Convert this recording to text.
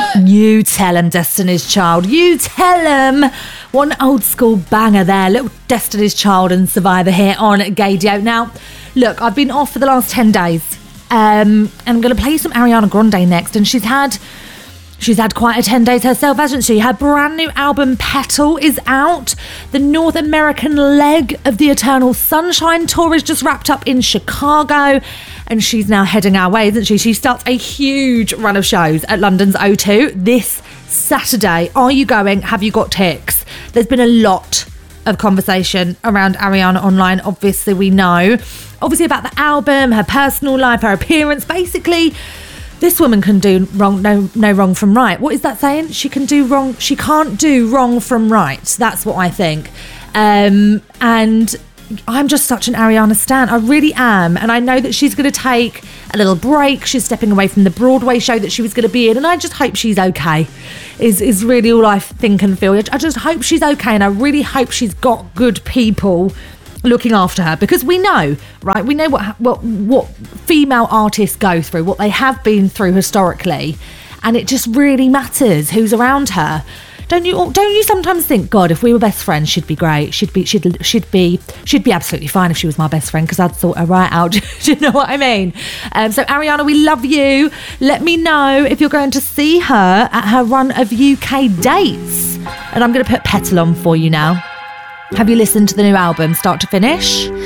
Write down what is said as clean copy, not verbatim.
You tell him, Destiny's Child. You tell him. One old school banger there. Little Destiny's Child and Survivor here on Gaydio. Now, look, I've been off for the last 10 days. And I'm going to play some Ariana Grande next. And she's had quite a 10 days herself, hasn't she? Her brand new album, Petal, is out. The North American leg of the Eternal Sunshine tour is just wrapped up in Chicago. And she's now heading our way, isn't she? She starts a huge run of shows at London's O2 this Saturday. Are you going? Have you got ticks? There's been a lot of conversation around Ariana online, obviously we know. Obviously about the album, her personal life, her appearance. Basically, this woman can do wrong, no wrong from right. What is that saying? She can't do wrong from right. That's what I think. And I'm just such an Ariana stan. I really am. And I know that she's going to take a little break. She's stepping away from the Broadway show that she was going to be in. And I just hope she's okay, is really all I think and feel. I just hope she's okay. And I really hope she's got good people looking after her, because we know, right? We know what female artists go through, what they have been through historically. And it just really matters who's around her. Don't you sometimes think, God, if we were best friends, she'd be great. She'd be absolutely fine if she was my best friend, because I'd sort her right out. Do you know what I mean? So Ariana, we love you. Let me know if you're going to see her at her run of UK dates. And I'm going to put Petal on for you now. Have you listened to the new album, start to finish?